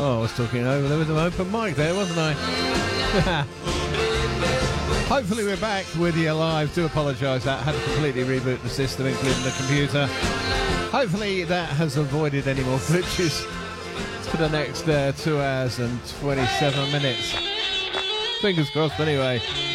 Oh, I was talking over there with an open mic there, wasn't I? Hopefully we're back with you live. Do apologise, that had to completely reboot the system, including the computer. Hopefully that has avoided any more glitches for the next 2 hours and 27 minutes. Fingers crossed anyway.